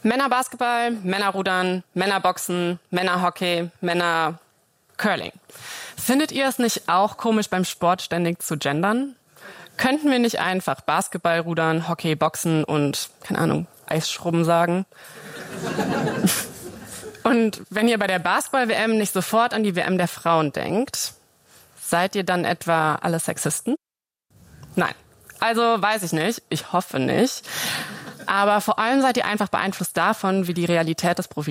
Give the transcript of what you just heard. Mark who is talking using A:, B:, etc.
A: Männerbasketball, Männerrudern, Männerboxen, Männerhockey, Männercurling. Findet ihr es nicht auch komisch, beim Sport ständig zu gendern? Könnten wir nicht einfach Basketball, Rudern, Hockey, Boxen und, keine Ahnung, Eisschrubben sagen? Und wenn ihr bei der Basketball-WM nicht sofort an die WM der Frauen denkt, seid ihr dann etwa alle Sexisten? Nein. Also weiß ich nicht. Ich hoffe nicht. Aber vor allem seid ihr einfach beeinflusst davon, wie die Realität des Profisports